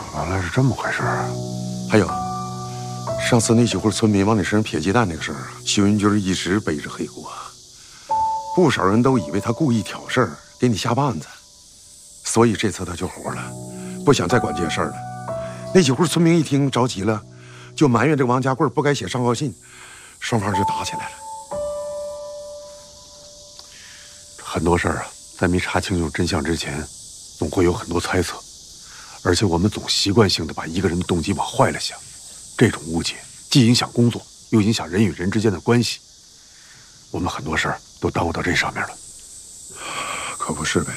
原来是这么回事啊！ 还有，上次那几户村民往你身上撇鸡蛋那个事儿，修云军一直背着黑锅，不少人都以为他故意挑事儿，给你下绊子，所以这次他就活了，不想再管这些事儿了。那几户村民一听着急了，就埋怨这个王家贵不该写上告信，双方就打起来了。 很多事儿啊，在没查清楚真相之前，总会有很多猜测。 而且我们总习惯性的把一个人的动机往坏了想，这种误解既影响工作，又影响人与人之间的关系。我们很多事儿都耽误到这上面了。 可不是呗。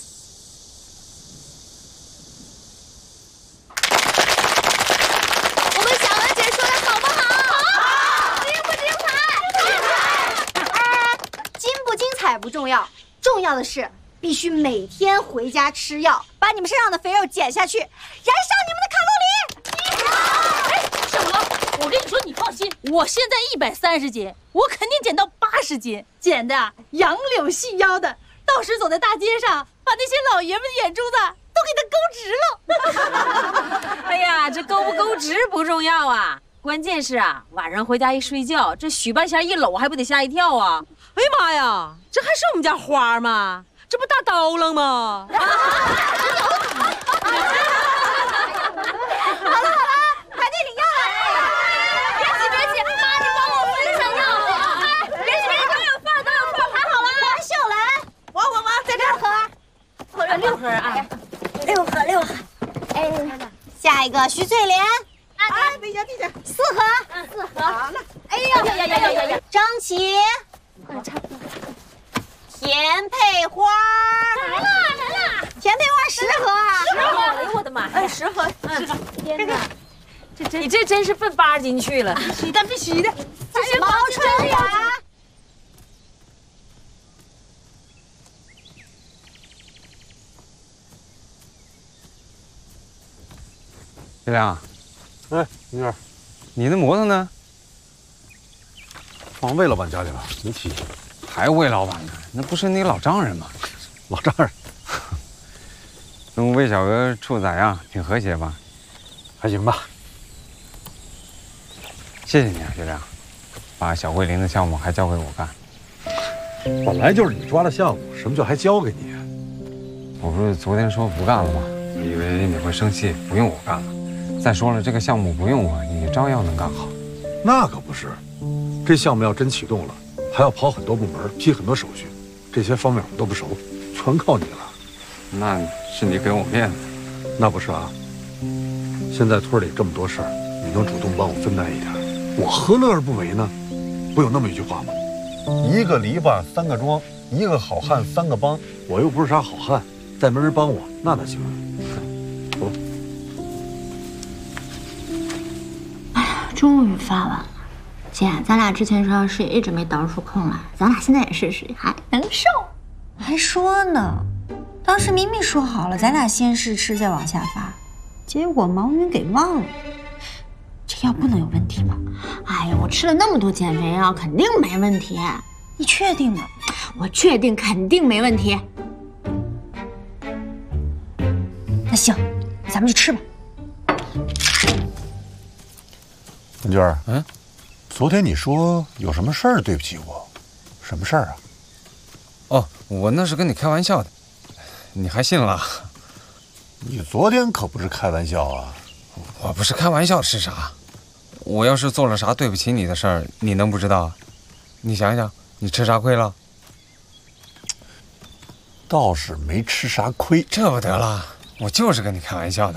我们小文姐说的好不好？好。精不精彩？精不精彩不重要，重要的是。 必须每天回家吃药，把你们身上的肥肉减下去，燃烧你们的卡路里。 哎，小娥，我跟你说，你放心，我现在130斤，我肯定减到80斤，减的杨柳细腰的，到时走在大街上，把那些老爷们的眼珠子都给他勾直了。 哎呀，这勾不勾直不重要啊，关键是啊，晚上回家一睡觉，这许半仙一搂，还不得吓一跳啊！ 哎呀妈呀，这还是我们家花吗？ 这不大刀郎吗？ 好了，排队领药了。别急，妈，你帮我分享药啊！哎，别急，都有饭，排好了。秀兰，我在这儿喝 ，6盒啊 ，6盒。哎，下一个徐翠莲。 哎，等一下 ，4盒。4盒。好了。哎呀，张琪。差不多。 田佩花来了， 田佩花10盒 ，10盒！哎呦我的妈呀 ，10盒， 天哪，你这真是奔80斤去了， 必须的， 这是毛春呀。 月亮， 哎，明儿， 你那摩托呢？ 放魏老板家里了，没骑。 还魏老板呢？那不是那个老丈人吗？ 老丈人， 跟魏小哥处咋样？挺和谐吧？ 还行吧。 谢谢你啊，月亮，把小桂林的项目还交给我干。 本来就是你抓的项目，什么叫还交给你？ 我不是昨天说不干了吗？我以为你会生气，不用我干了。再说了，这个项目不用我，你照样能干好。 那可不是，这项目要真启动了。 还要跑很多部门，批很多手续，这些方面我都不熟，全靠你了。 那是你给我面子， 那不是啊。现在村里这么多事儿，你能主动帮我分担一点，我何乐而不为呢？不有那么一句话吗？一个篱笆3个桩，一个好汉3个帮。我又不是啥好汉，再没人帮我，那哪行啊？走。 哎呀，终于发完了。 姐，咱俩之前说要试，也一直没倒出空来，咱俩现在也试试，还能瘦。 还说呢，当时明明说好了，咱俩先试吃再往下发，结果忙云给忘了。这药不能有问题吧？ 哎呀，我吃了那么多减肥药，肯定没问题。 你确定吗？ 我确定，肯定没问题。 那行，咱们就吃吧。 文娟儿，昨天你说有什么事儿对不起我，什么事儿啊？ 哦，我那是跟你开玩笑的，你还信了？ 你昨天可不是开玩笑啊！ 我不是开玩笑是啥？我要是做了啥对不起你的事儿，你能不知道？你想想，你吃啥亏了？ 倒是没吃啥亏， 这不得了，我就是跟你开玩笑的。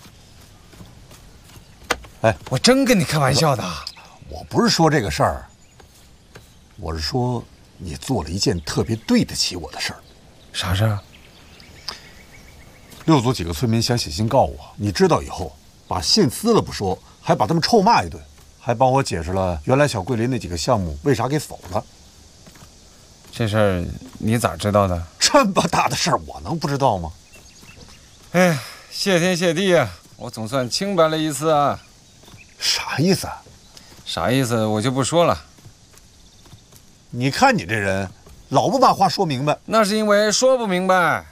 哎， 我真跟你开玩笑的。 我不是说这个事儿，我是说你做了一件特别对得起我的事儿。 啥事儿啊 ？6组几个村民想写信告我，你知道以后，把信撕了不说，还把他们臭骂一顿，还帮我解释了原来小桂林那几个项目为啥给否了。 这事儿你咋知道的？ 这么大的事儿，我能不知道吗？ 哎，谢天谢地啊，我总算清白了一次啊。 啥意思啊？ 啥意思我就不说了。 你看你这人，老不把话说明白。 那是因为说不明白。